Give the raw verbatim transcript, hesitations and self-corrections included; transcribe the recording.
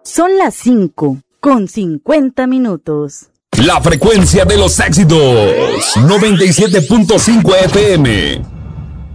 Son las cinco con cincuenta minutos. La frecuencia de los éxitos, noventa y siete punto cinco F M.